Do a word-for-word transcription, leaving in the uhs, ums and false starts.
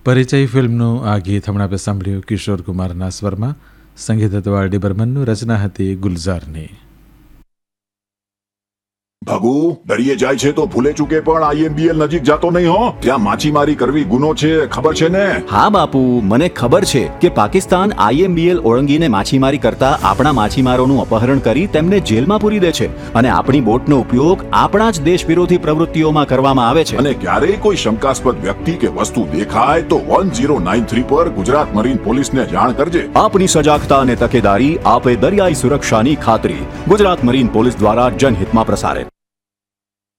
પરિચય ફિલ્મનું આ ગીત હમણાં આપણે સાંભળ્યું કિશોર કુમારના સ્વરમાં, સંગીત હતું આર ડી બર્મનનું, રચના હતી ગુલઝારની. ભગુ દરિયે જાય છે તો ભૂલે ચૂકે પણ આઈએમબીએલ નજીક જાતો નહીં હો. ત્યાં માછીમારી કરવી ગુનો છે, ખબર છે ને? હા બાપુ, મને ખબર છે કે પાકિસ્તાન આઈએમબીએલ ઓળંગીને માછીમારી કરતા આપણા માછીમારોનું અપહરણ કરી તેમને જેલમાં પૂરી દે છે અને આપણી બોટનો ઉપયોગ આપણા જ દેશ વિરોધી પ્રવૃત્તિઓમાં કરવામાં આવે છે. અને ક્યારેય કોઈ શંકાસ્પદ વ્યક્તિ કે વસ્તુ દેખાય તો વન ઝીરો નાઇન થ્રી પર ગુજરાત મરીન પોલીસને જાણ કરજે. આપણી સજાગતા અને તકેદારી આપે દરિયાઈ સુરક્ષાની ખાતરી. ગુજરાત મરીન પોલીસ દ્વારા જનહિતમાં પ્રસારિત.